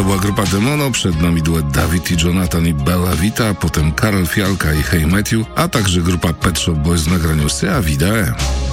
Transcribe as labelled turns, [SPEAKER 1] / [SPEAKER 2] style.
[SPEAKER 1] To była grupa Demono, przed nami duet Dawid i Jonathan i Bella Vita, a potem Karel Fialka i Hey Matthew, a także grupa Pet Shop Boys w nagraniu Sea Vida.